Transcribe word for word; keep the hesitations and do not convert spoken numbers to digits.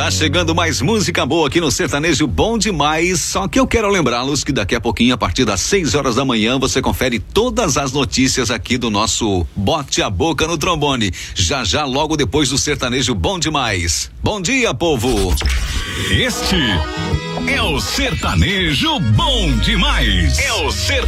Tá chegando mais música boa aqui no Sertanejo Bom Demais, só que eu quero lembrá-los que daqui a pouquinho, a partir das seis horas da manhã, você confere todas as notícias aqui do nosso Bote a Boca no Trombone, já já logo depois do Sertanejo Bom Demais. Bom dia, povo! Este é o Sertanejo Bom Demais. É o Sertanejo